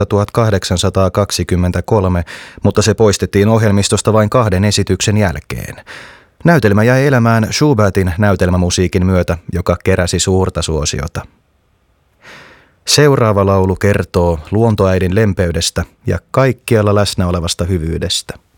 1823, mutta se poistettiin ohjelmistosta vain 2 esityksen jälkeen. Näytelmä jäi elämään Schubertin näytelmämusiikin myötä, joka keräsi suurta suosiota. Seuraava laulu kertoo luontoäidin lempeydestä ja kaikkialla läsnä olevasta hyvyydestä.